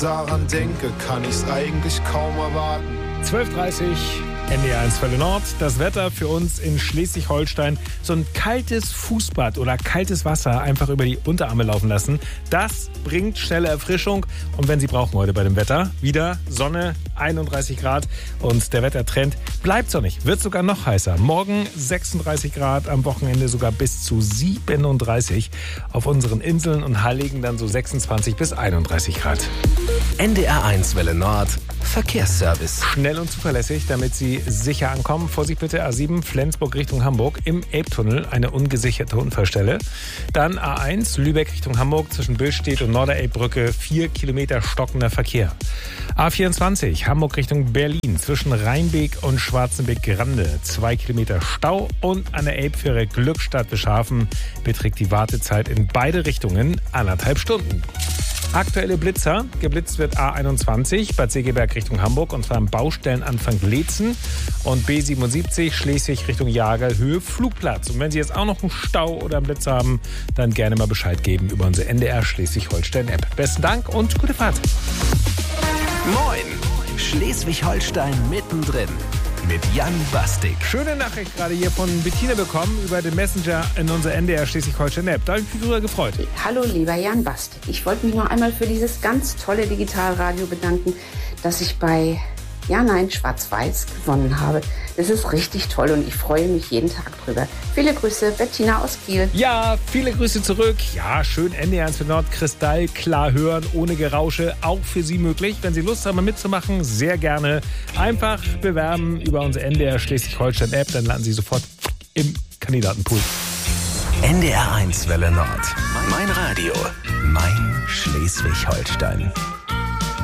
daran denke, kann ich's eigentlich kaum erwarten. 12:30 NDR1 Welle Nord. Das Wetter für uns in Schleswig-Holstein. So ein kaltes Fußbad oder kaltes Wasser einfach über die Unterarme laufen lassen. Das bringt schnelle Erfrischung. Und wenn Sie brauchen heute bei dem Wetter, wieder Sonne, 31 Grad. Und der Wettertrend bleibt sonnig. Wird sogar noch heißer. Morgen 36 Grad, am Wochenende sogar bis zu 37. Auf unseren Inseln und Halligen dann so 26 bis 31 Grad. NDR1 Welle Nord. Verkehrsservice. Schnell und zuverlässig, damit Sie sicher ankommen. Vorsicht bitte, A7 Flensburg Richtung Hamburg. Im Elbtunnel eine ungesicherte Unfallstelle. Dann A1 Lübeck Richtung Hamburg zwischen Billstedt und Norderelbbrücke. 4 Kilometer stockender Verkehr. A24 Hamburg Richtung Berlin zwischen Rheinbeek und Schwarzenbeck-Grande. 2 Kilometer Stau. Und an der Elbfähre Glückstadt-Beschafen beträgt die Wartezeit in beide Richtungen 1,5 Stunden. Aktuelle Blitzer. Geblitzt wird A21 Bad Segeberg Richtung Hamburg und zwar am Baustellenanfang Leetzen und B77 Schleswig Richtung Jagerl Höhe Flugplatz. Und wenn Sie jetzt auch noch einen Stau oder einen Blitzer haben, dann gerne mal Bescheid geben über unsere NDR Schleswig-Holstein-App. Besten Dank und gute Fahrt. Moin! Schleswig-Holstein mittendrin. Mit Jan Bastik. Schöne Nachricht gerade hier von Bettina bekommen über den Messenger in unserer NDR Schleswig-Holstein-App. Da habe ich mich drüber gefreut. Hallo lieber Jan Bastik. Ich wollte mich noch einmal für dieses ganz tolle Digitalradio bedanken, das ich bei Schwarz-Weiß gewonnen habe. Das ist richtig toll und ich freue mich jeden Tag drüber. Viele Grüße, Bettina aus Kiel. Ja, viele Grüße zurück. Ja, schön NDR1 für Nord, kristallklar hören, ohne Gerausche. Auch für Sie möglich. Wenn Sie Lust haben, mal mitzumachen, sehr gerne. Einfach bewerben über unsere NDR Schleswig-Holstein-App. Dann landen Sie sofort im Kandidatenpool. NDR1 Welle Nord. Mein Radio. Mein Schleswig-Holstein.